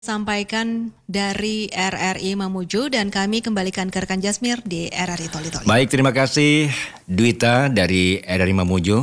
Sampaikan dari RRI Mamuju dan kami kembalikan ke rekan Jasmir di RRI Toli-Toli. Baik, terima kasih Dwita dari RRI Mamuju.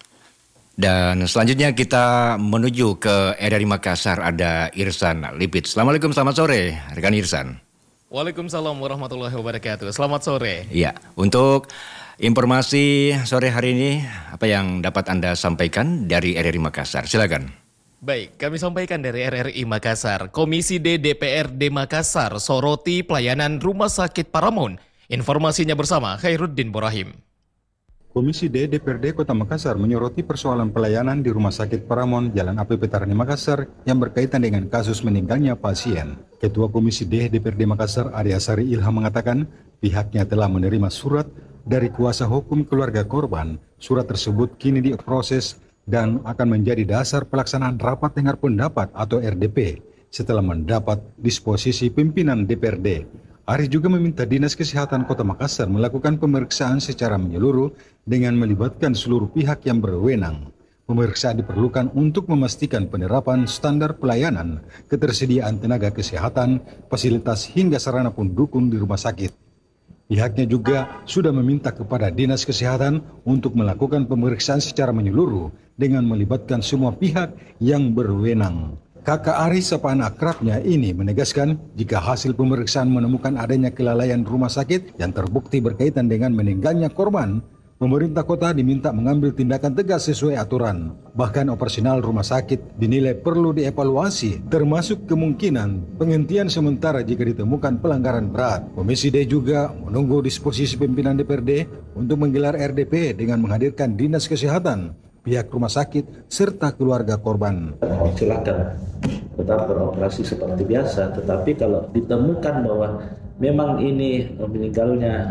Dan selanjutnya kita menuju ke RRI Makassar, ada Irsan Lipit. Assalamualaikum, selamat sore rekan Irsan. Waalaikumsalam warahmatullahi wabarakatuh. Selamat sore. Iya, untuk informasi sore hari ini apa yang dapat Anda sampaikan dari RRI Makassar? Silakan. Baik, kami sampaikan dari RRI Makassar. Komisi D DPRD Makassar soroti pelayanan Rumah Sakit Paramount. Informasinya bersama Khairuddin Borahim. Komisi D DPRD Kota Makassar menyoroti persoalan pelayanan di Rumah Sakit Paramount Jalan APP Tarani Makassar yang berkaitan dengan kasus meninggalnya pasien. Ketua Komisi D DPRD Makassar Arya Sari Ilham mengatakan pihaknya telah menerima surat dari kuasa hukum keluarga korban. Surat tersebut kini diproses dan akan menjadi dasar pelaksanaan rapat dengar pendapat atau RDP setelah mendapat disposisi pimpinan DPRD. Ari juga meminta Dinas Kesehatan Kota Makassar melakukan pemeriksaan secara menyeluruh dengan melibatkan seluruh pihak yang berwenang. Pemeriksaan diperlukan untuk memastikan penerapan standar pelayanan, ketersediaan tenaga kesehatan, fasilitas hingga sarana pendukung di rumah sakit. Pihaknya juga sudah meminta kepada Dinas Kesehatan untuk melakukan pemeriksaan secara menyeluruh dengan melibatkan semua pihak yang berwenang. Kakak Ari sapaan akrabnya ini menegaskan jika hasil pemeriksaan menemukan adanya kelalaian rumah sakit yang terbukti berkaitan dengan meninggalnya korban, pemerintah kota diminta mengambil tindakan tegas sesuai aturan. Bahkan operasional rumah sakit dinilai perlu dievaluasi, termasuk kemungkinan penghentian sementara jika ditemukan pelanggaran berat. Komisi D juga menunggu disposisi pimpinan DPRD untuk menggelar RDP dengan menghadirkan Dinas Kesehatan, pihak rumah sakit, serta keluarga korban. Silakan tetap beroperasi seperti biasa, tetapi kalau ditemukan bahwa memang ini meninggalnya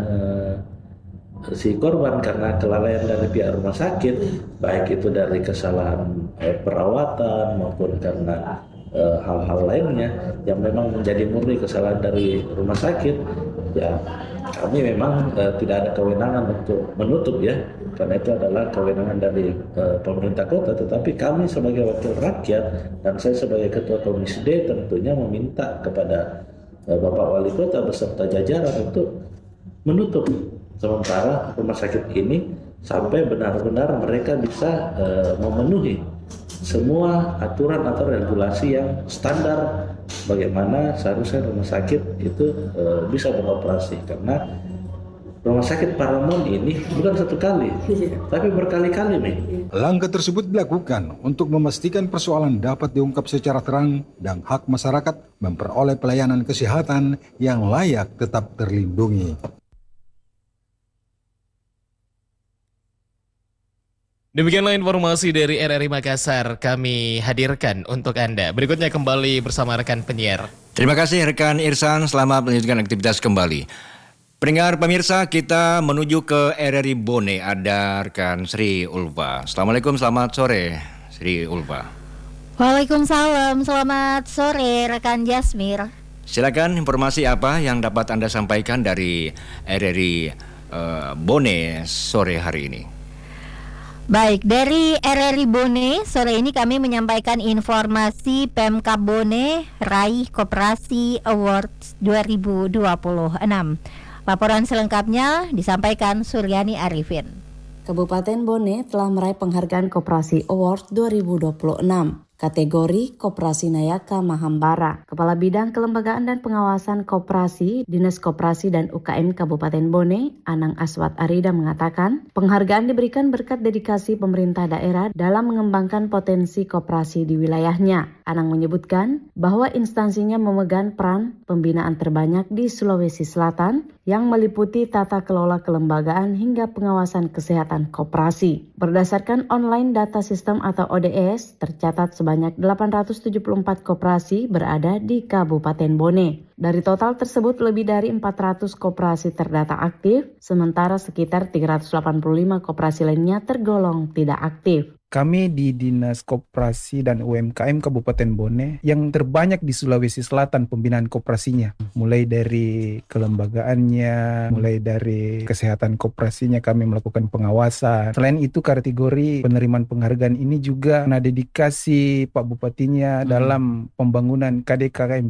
si korban karena kelalaian dari pihak rumah sakit, baik itu dari kesalahan perawatan maupun karena hal-hal lainnya yang memang menjadi murni kesalahan dari rumah sakit, ya kami memang tidak ada kewenangan untuk menutup ya, karena itu adalah kewenangan dari pemerintah kota. Tetapi kami sebagai wakil rakyat dan saya sebagai ketua Komisi D tentunya meminta kepada Bapak Wali Kota beserta jajaran untuk menutup sementara rumah sakit ini sampai benar-benar mereka bisa memenuhi semua aturan atau regulasi yang standar bagaimana seharusnya rumah sakit itu bisa beroperasi. Karena rumah sakit Paramount ini bukan satu kali, tapi berkali-kali nih. Langkah tersebut dilakukan untuk memastikan persoalan dapat diungkap secara terang dan hak masyarakat memperoleh pelayanan kesehatan yang layak tetap terlindungi. Demikianlah informasi dari RRI Makassar kami hadirkan untuk Anda. Berikutnya kembali bersama rekan penyiar. Terima kasih rekan Irsan, selamat melanjutkan aktivitas kembali. Pendengar pemirsa, kita menuju ke RRI Bone, ada rekan Sri Ulfa. Assalamualaikum, selamat sore Sri Ulfa. Waalaikumsalam, selamat sore rekan Jasmir. Silakan informasi apa yang dapat Anda sampaikan dari RRI Bone sore hari ini. Baik, dari RRI Bone, sore ini kami menyampaikan informasi Pemkab Bone raih Koperasi Awards 2026. Laporan selengkapnya disampaikan Suryani Arifin. Kabupaten Bone telah meraih penghargaan Koperasi Award 2026. Kategori Koperasi Nayaka Mahambara. Kepala Bidang Kelembagaan dan Pengawasan Koperasi, Dinas Koperasi dan UKM Kabupaten Bone, Anang Aswat Arida mengatakan, penghargaan diberikan berkat dedikasi pemerintah daerah dalam mengembangkan potensi koperasi di wilayahnya. Anang menyebutkan bahwa instansinya memegang peran pembinaan terbanyak di Sulawesi Selatan yang meliputi tata kelola kelembagaan hingga pengawasan kesehatan koperasi. Berdasarkan online data sistem atau ODS, tercatat sebanyak 874 koperasi berada di Kabupaten Bone. Dari total tersebut lebih dari 400 koperasi terdata aktif, sementara sekitar 385 koperasi lainnya tergolong tidak aktif. Kami di Dinas Koperasi dan UMKM Kabupaten Bone yang terbanyak di Sulawesi Selatan pembinaan koperasinya. Mulai dari kelembagaannya, mulai dari kesehatan koperasinya kami melakukan pengawasan. Selain itu kategori penerimaan penghargaan ini juga karena dedikasi Pak Bupatinya dalam pembangunan KDKM